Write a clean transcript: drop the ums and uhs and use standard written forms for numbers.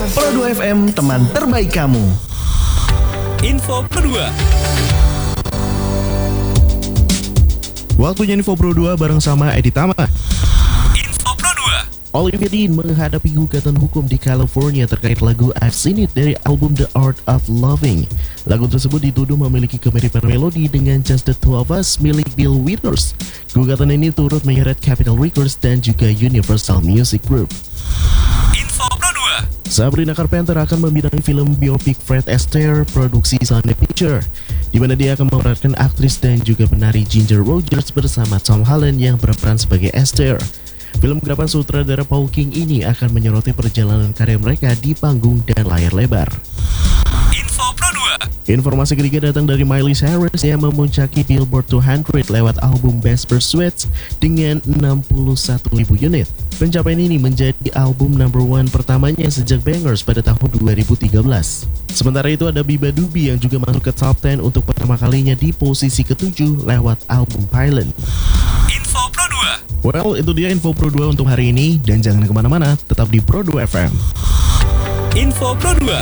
Pro 2 FM, teman terbaik kamu. Info Pro 2. Waktunya Info Pro 2 bareng sama Edi Tama. Info Pro 2. Olivia Dean menghadapi gugatan hukum di California terkait lagu I've Seen It dari album The Art of Loving. Lagu tersebut dituduh memiliki kemiripan melodi dengan Just the Two of Us milik Bill Withers. Gugatan ini turut menyeret Capitol Records dan juga Universal Music Group. Info Pro 2. Sabrina Carpenter akan membintangi film biopic Fred Astaire produksi Sony Pictures, di mana dia akan memerankan aktris dan juga penari Ginger Rogers bersama Tom Holland yang berperan sebagai Astaire. Film garapan sutradara Paul King ini akan menyoroti perjalanan karir mereka di panggung dan layar lebar. Info Pro 2. Informasi ketiga datang dari Miley Cyrus yang memuncaki Billboard 200 lewat album Best Pursuit dengan 61.000 unit. Pencapaian ini menjadi album number 1 pertamanya sejak Bangers pada tahun 2013. Sementara itu ada Biba Dubi yang juga masuk ke top 10 untuk pertama kalinya di posisi ke-7 lewat album Pilot. Info Pro 2. Well, itu dia Info Pro 2 untuk hari ini, dan jangan kemana-mana, tetap di Pro 2 FM. Info Pro 2.